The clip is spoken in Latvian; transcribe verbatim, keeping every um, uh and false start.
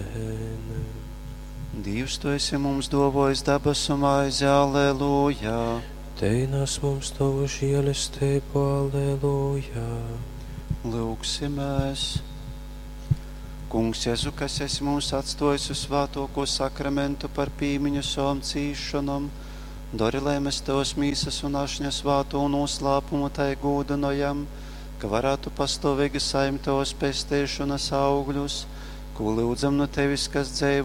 Āmen. Dievs, tu esi mums dovojis debesu maizi, aleluja. Teines mums tavu žēlastību, aleluja. Lūksimies. Kungs, Jēzu, kas esi mums atstājis uz svētāko sakramentu par pīmiņu savam cīšanam, dari, lai mēs tavas mīsas un ašņa svātu un uzslāpumu tai gūdanojam, ka varētu pastāvīgi saimt tavas pestēšanas augļus, ko lūdzam no tevis, kas dzēvo